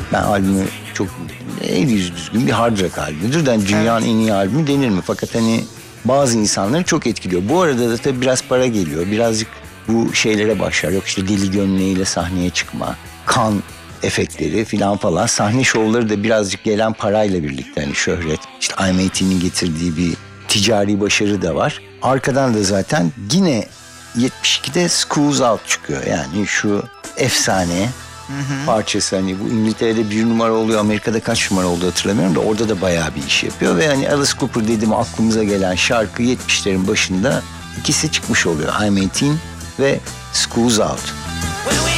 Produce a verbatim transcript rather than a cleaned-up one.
Ben albümü çok el yüz düzgün bir hard rock albümüdür. Yani dünyanın evet. en iyi albümü denir mi? Fakat hani bazı insanları çok etkiliyor. Bu arada da tabii biraz para geliyor. Birazcık bu şeylere başlar. Yok işte deli gömleğiyle sahneye çıkma, kan efektleri filan falan. Sahne şovları da birazcık gelen parayla birlikte hani şöhret. İşte I'm eighteen'in getirdiği bir ticari başarı da var. Arkadan da zaten yine yetmiş ikide Schools Out çıkıyor. Yani şu efsane hı hı. parçası hani bu İngiltere'de bir numara oluyor. Amerika'da kaç numara oldu hatırlamıyorum da orada da bayağı bir iş yapıyor. Ve hani Alice Cooper dedim aklımıza gelen şarkı yetmişlerin başında ikisi çıkmış oluyor. I'm eighteen ve Schools Out.